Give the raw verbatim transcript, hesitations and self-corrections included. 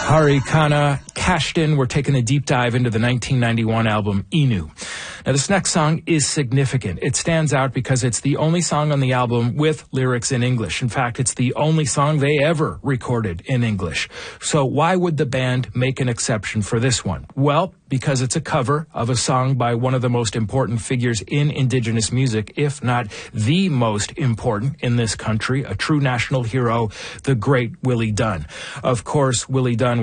Hari Kana, Kashtin. We're taking a deep dive into the nineteen ninety-one album Inu. Now, this next song is significant. It stands out because it's the only song on the album with lyrics in English. In fact, it's the only song they ever recorded in English. So why would the band make an exception for this one? Well, because it's a cover of a song by one of the most important figures in Indigenous music, if not the most important in this country, a true national hero, the great Willie Dunn. Of course, Willie Dunn